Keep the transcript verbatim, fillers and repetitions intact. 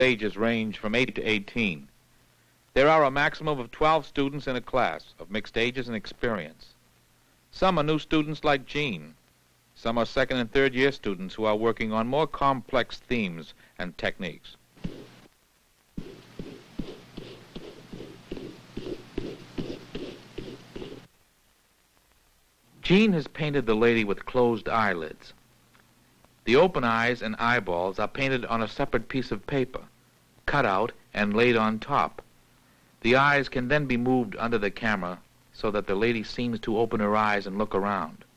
Ages range from eight to eighteen. There are a maximum of twelve students in a class of mixed ages and experience. Some are new students like Jean. Some are second and third year students who are working on more complex themes and techniques. Jean has painted the lady with closed eyelids. The open eyes and eyeballs are painted on a separate piece of paper, cut out and laid on top. The eyes can then be moved under the camera so that the lady seems to open her eyes and look around.